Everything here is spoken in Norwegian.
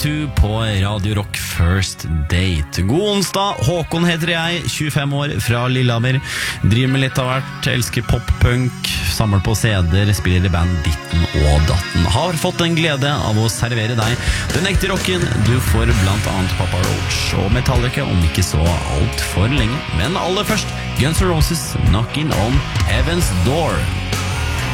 2 på Radio Rock First Date. God onsdag, Håkon heter jeg, 25 år, fra Lillehammer. Driver med litt av hvert, elsker pop-punk, samler på CD-er, spiller i band Ditten og Datten. Har fått en glede av å servere deg den ekte rocken. Du får blant annet Papa Roach og Metallica om ikke så alt for lenge. Men aller først, Guns N' Roses, Knocking on Heaven's Door.